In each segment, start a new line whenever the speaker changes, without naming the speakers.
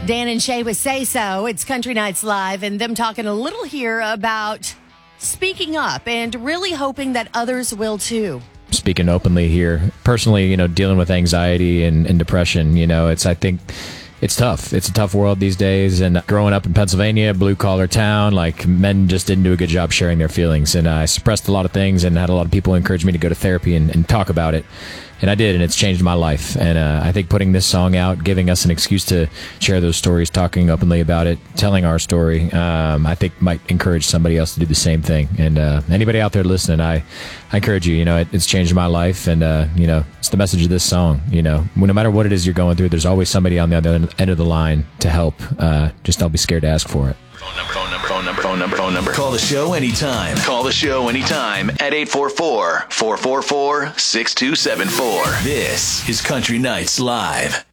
Dan and Shay with Say So. It's Country Nights Live, and them talking a little here about speaking up and really hoping that others will too.
Speaking openly here, personally, dealing with anxiety and depression, I think it's tough. It's a tough world these days. And growing up in Pennsylvania, blue collar town, men just didn't do a good job sharing their feelings. And I suppressed a lot of things and had a lot of people encourage me to go to therapy and talk about it. And I did, and it's changed my life. And I think putting this song out, giving us an excuse to share those stories, talking openly about it, telling our story, I think might encourage somebody else to do the same thing. And anybody out there listening, I encourage you. It's changed my life, and it's the message of this song. No matter what it is you're going through, there's always somebody on the other end of the line to help. Just don't be scared to ask for it.
Phone number. Call the show anytime. Call the show anytime at 844-444-6274. This is Country Nights Live.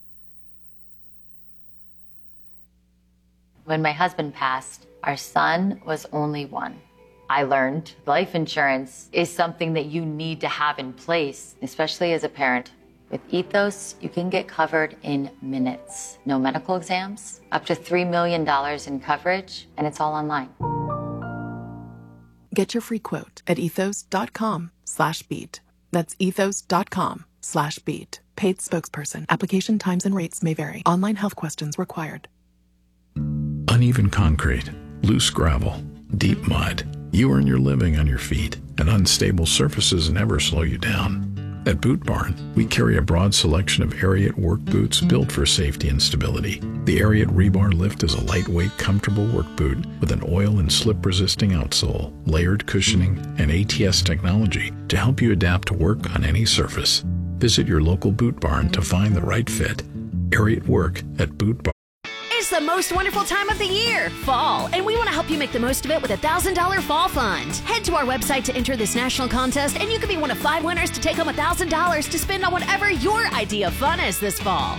When my husband passed, our son was only one. I learned life insurance is something that you need to have in place, especially as a parent. With Ethos, you can get covered in minutes. No medical exams, up to $3 million in coverage, and it's all online.
Get your free quote at ethos.com/beat. That's ethos.com/beat. Paid spokesperson. Application times and rates may vary. Online health questions required.
Uneven concrete, loose gravel, deep mud. You earn your living on your feet, and unstable surfaces never slow you down. At Boot Barn, we carry a broad selection of Ariat work boots built for safety and stability. The Ariat Rebar Lift is a lightweight, comfortable work boot with an oil and slip-resisting outsole, layered cushioning, and ATS technology to help you adapt to work on any surface. Visit your local Boot Barn to find the right fit. Ariat Work at Boot Barn.
It's the most wonderful time of the year, fall, and we want to help you make the most of it with a $1,000 fall fund. Head to our website to enter this national contest, and you could be one of 5 winners to take home $1,000 to spend on whatever your idea of fun is this fall.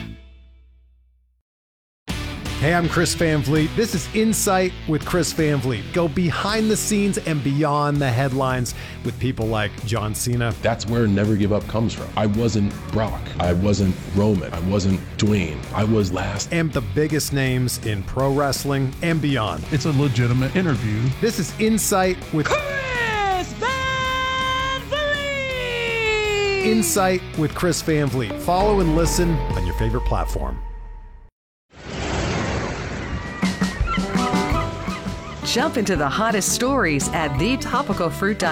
Hey, I'm Chris Van Vliet. This is Insight with Chris Van Vliet. Go behind the scenes and beyond the headlines with people like John Cena.
That's where Never Give Up comes from. I wasn't Brock. I wasn't Roman. I wasn't Dwayne. I was last.
And the biggest names in pro wrestling and beyond.
It's a legitimate interview.
This is Insight with
Chris Van Vliet.
Insight with Chris Van Vliet. Follow and listen on your favorite platform.
Jump into the hottest stories at thetopicalfruit.com.